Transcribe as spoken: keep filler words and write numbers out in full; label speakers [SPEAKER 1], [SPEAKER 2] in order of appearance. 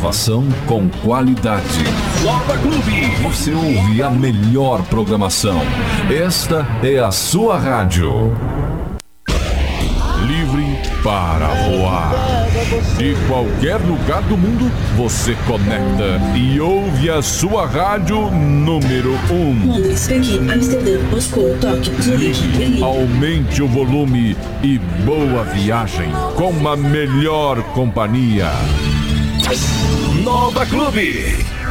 [SPEAKER 1] Inovação com qualidade. Nova Clube. Você ouve a melhor programação. Esta é a sua rádio. Livre para voar. De qualquer lugar do mundo, você conecta e ouve a sua rádio número um.
[SPEAKER 2] Londres, Pequim, Amsterdã, Moscou, Tóquio, Zurique, Berlim.
[SPEAKER 1] Aumente o volume e boa viagem com a melhor companhia. Nova Clube.